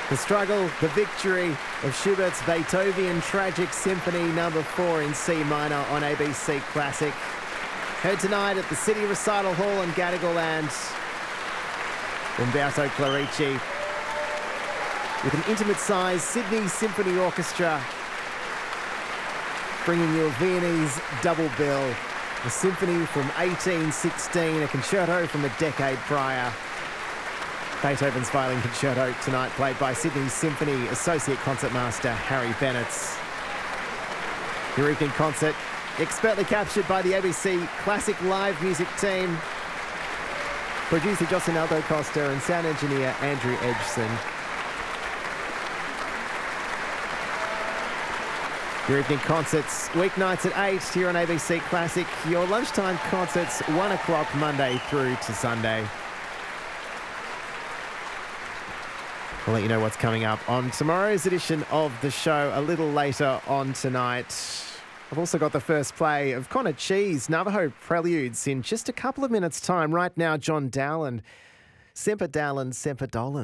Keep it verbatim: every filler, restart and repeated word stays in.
The struggle, the victory of Schubert's Beethoven Tragic Symphony number four in C minor on A B C Classic. Heard tonight at the City Recital Hall in Gadigal Land. Umberto Clerici with an intimate-sized Sydney Symphony Orchestra bringing you a Viennese double bill. A symphony from eighteen sixteen, a concerto from a decade prior. Beethoven's Violin Concerto tonight played by Sydney Symphony Associate Concertmaster Harry Bennett. Your evening concert expertly captured by the A B C Classic Live Music team. Producer Josinaldo Costa and sound engineer Andrew Edgson. Your evening concerts, weeknights at eight here on A B C Classic. Your lunchtime concerts, one o'clock Monday through to Sunday. I'll let you know what's coming up on tomorrow's edition of the show a little later on tonight. I've also got the first play of Connor Cheese, Navajo Preludes in just a couple of minutes' time. Right now, John Dowland, Semper Dowland, Semper Dolan.